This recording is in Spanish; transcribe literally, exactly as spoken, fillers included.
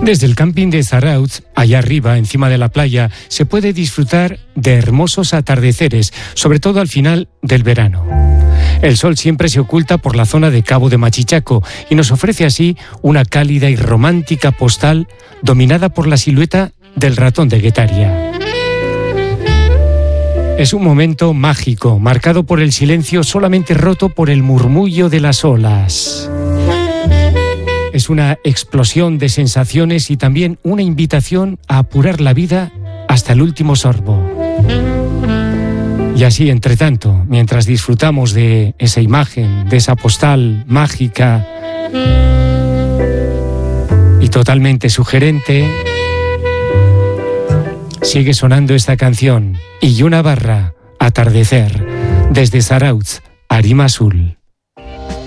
Desde el camping de Zarautz, allá arriba, encima de la playa, se puede disfrutar de hermosos atardeceres, sobre todo al final del verano. El sol siempre se oculta por la zona de Cabo de Machichaco y nos ofrece así una cálida y romántica postal dominada por la silueta del ratón de Guetaria. Es un momento mágico, marcado por el silencio solamente roto por el murmullo de las olas. Es una explosión de sensaciones y también una invitación a apurar la vida hasta el último sorbo. Y así, entre tanto, mientras disfrutamos de esa imagen, de esa postal mágica y totalmente sugerente, sigue sonando esta canción, Y una barra, Atardecer, desde Zarautz, Arima Azul.